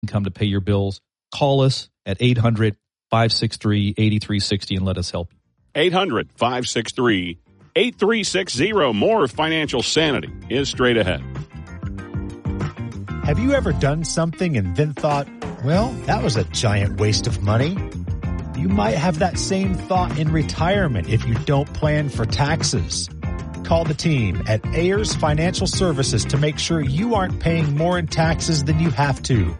income to pay your bills. Call us at 800-563-8360 and let us help you. 800-563-8360. More Financial Sanity is straight ahead. Have you ever done something and then thought, well, that was a giant waste of money? You might have that same thought in retirement if you don't plan for taxes. Call the team at Ayers Financial Services to make sure you aren't paying more in taxes than you have to.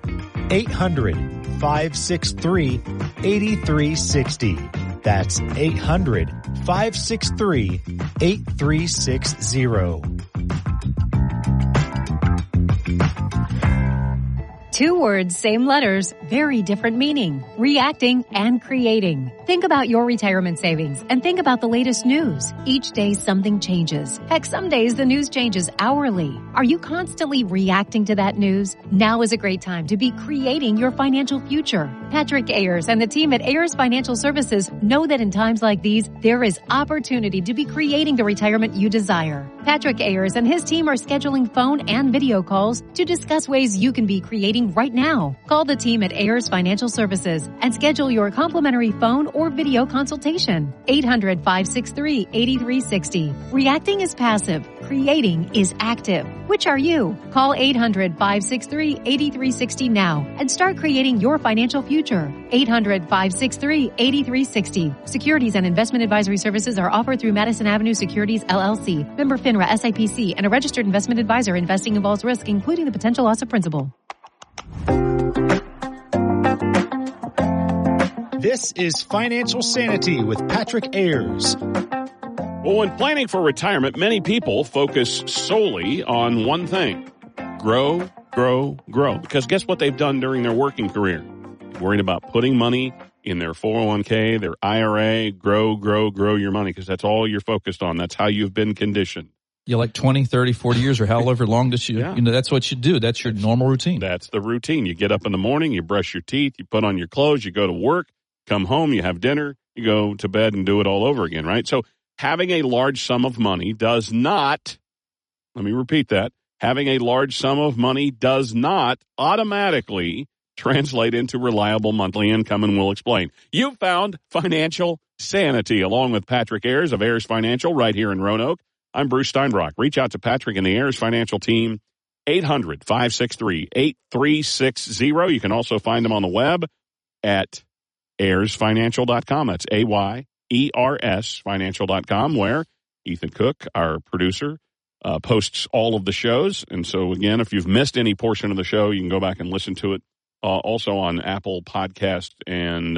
800-563-8360. That's 800-563-8360. 2 words, same letters, very different meaning. Reacting and creating. Think about your retirement savings and think about the latest news. Each day something changes. Heck, some days the news changes hourly. Are you constantly reacting to that news? Now is a great time to be creating your financial future. Patrick Ayers and the team at Ayers Financial Services know that in times like these, there is opportunity to be creating the retirement you desire. Patrick Ayers and his team are scheduling phone and video calls to discuss ways you can be creating right now. Call the team at Ayers Financial Services and schedule your complimentary phone or video consultation. 800-563-8360. Reacting is passive. Creating is active. Which are you? Call 800-563-8360 now and start creating your financial future. 800-563-8360. Securities and investment advisory services are offered through Madison Avenue Securities, LLC. Member FINRA SIPC and a registered investment advisor. Investing involves risk, including the potential loss of principal. This is Financial Sanity with Patrick Ayers. Well, when planning for retirement, many people focus solely on one thing: grow, grow, grow. Because guess what they've done during their working career? Worried about putting money in their 401k, their IRA, grow, grow, grow your money, because that's all you're focused on. That's how you've been conditioned. You're like 20, 30, 40 years or however long that you know, that's what you do. That's your normal routine. That's the routine. You get up in the morning, you brush your teeth, you put on your clothes, you go to work, come home, you have dinner, you go to bed and do it all over again, right? So having a large sum of money does not, let me repeat that, having a large sum of money does not automatically translate into reliable monthly income, and we'll explain. You found Financial Sanity along with Patrick Ayers of Ayers Financial right here in Roanoke. I'm Bruce Steinbrock. Reach out to Patrick and the Ayers Financial team, 800-563-8360. You can also find them on the web at AyersFinancial.com. That's AYERS Financial.com, where Ethan Cook, our producer, posts all of the shows. And so, again, if you've missed any portion of the show, you can go back and listen to it also on Apple Podcast and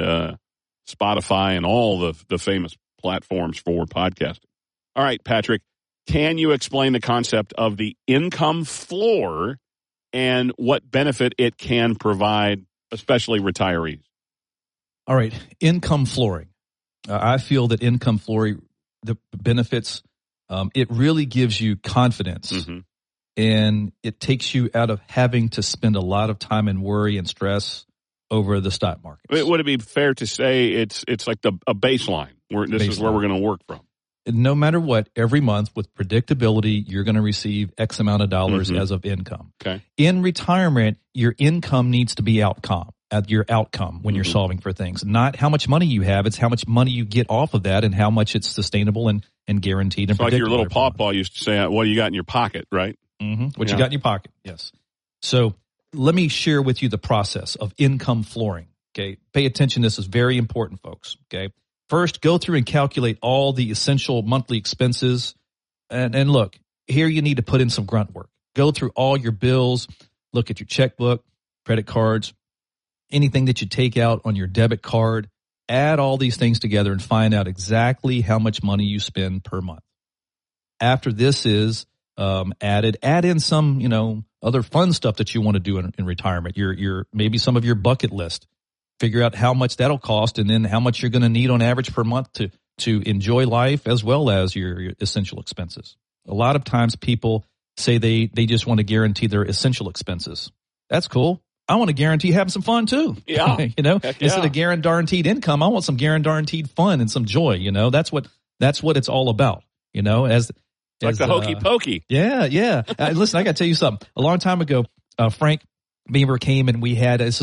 Spotify and all the famous platforms for podcasting. All right, Patrick, can you explain the concept of the income floor and what benefit it can provide, especially retirees? All right, income flooring. I feel that income flooring, the benefits, it really gives you confidence, and it takes you out of having to spend a lot of time and worry and stress over the stock market. Would it be fair to say it's like a baseline where this is where we're going to work from? No matter what, every month with predictability, you're going to receive X amount of dollars as of income. Okay. In retirement, your income needs to be your outcome when you're solving for things. Not how much money you have, it's how much money you get off of that and how much it's sustainable and guaranteed and predictable. Like your little pawpaw used to say, what do you got in your pocket, right? What you got in your pocket, yes. So let me share with you the process of income flooring, okay? Pay attention. This is very important, folks, okay? First, go through and calculate all the essential monthly expenses. And look, here you need to put in some grunt work. Go through all your bills, look at your checkbook, credit cards, anything that you take out on your debit card. Add all these things together and find out exactly how much money you spend per month. After this is added, add in some, other fun stuff that you want to do in retirement. Your maybe some of your bucket list. Figure out how much that'll cost and then how much you're going to need on average per month to enjoy life as well as your essential expenses. A lot of times people say they just want to guarantee their essential expenses. That's cool. I want to guarantee having some fun too. Yeah. Instead of guaranteed income, I want some guaranteed fun and some joy. That's what it's all about. As like the hokey pokey. Yeah. Listen, I got to tell you something. A long time ago, Frank Beamer came and we had, this